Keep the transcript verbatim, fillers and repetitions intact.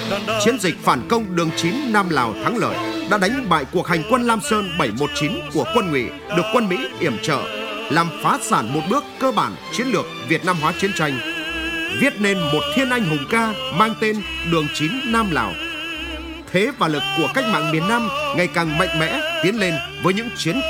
Chiến dịch phản công đường chín Nam Lào thắng lợi đã đánh bại cuộc hành quân Lam Sơn bảy một chín của quân Ngụy được quân Mỹ yểm trợ, làm phá sản một bước cơ bản chiến lược Việt Nam hóa chiến tranh, viết nên một thiên anh hùng ca mang tên Đường chín Nam Lào. Thế và lực của cách mạng miền Nam ngày càng mạnh mẽ tiến lên với những chiến